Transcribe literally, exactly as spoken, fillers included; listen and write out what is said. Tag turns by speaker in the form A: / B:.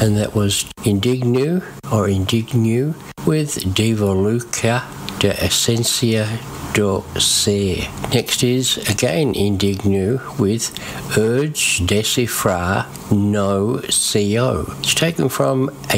A: and that was Indignu or Indignu with Devoluca de Essentia do Ser. Next is again Indignu with Urge Decifrar No C O. It's taken from a